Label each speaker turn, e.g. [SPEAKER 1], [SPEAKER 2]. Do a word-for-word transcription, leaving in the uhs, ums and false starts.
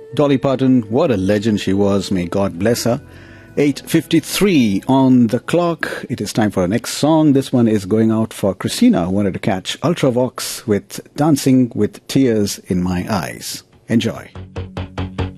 [SPEAKER 1] Dolly Parton, what a legend she was. May God bless her. eight fifty-three on the clock. It is time for our next song. This one is going out for Christina, who wanted to catch Ultravox with Dancing with Tears in My Eyes. Enjoy.